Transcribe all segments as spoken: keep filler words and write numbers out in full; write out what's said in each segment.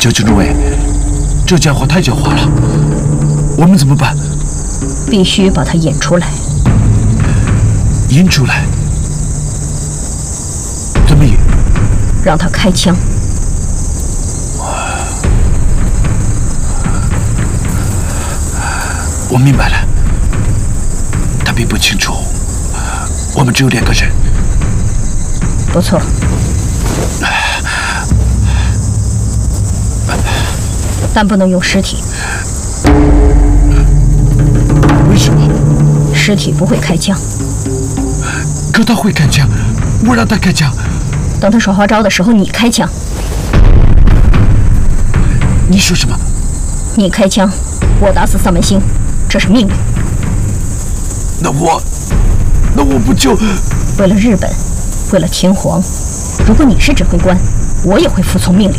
将军诸位，这家伙太狡猾了，我们怎么办？ 必须把他引出来。 引出来？怎么引？ 让他开枪。 我明白了，他并不清楚，我们只有两个人。 不错。但不能用尸体。 为什么？ 尸体不会开枪。 可他会开枪，我让他开枪。 等他耍花招的时候，你开枪。 你说什么？ 你开枪，我打死萨门星，这是命令。 那我，那我不就…… 为了日本，为了天皇，如果你是指挥官，我也会服从命令。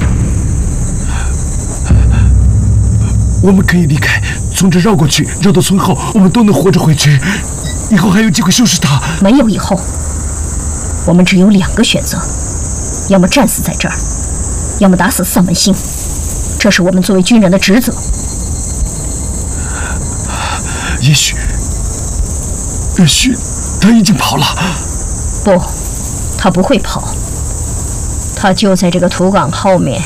我们可以离开，从这绕过去，绕到村后，我们都能活着回去。以后还有机会收拾他。 没有以后，我们只有两个选择：要么战死在这儿，要么打死萨门星。这是我们作为军人的职责。 也许，也许他已经跑了。 不，他不会跑。他就在这个土岗后面。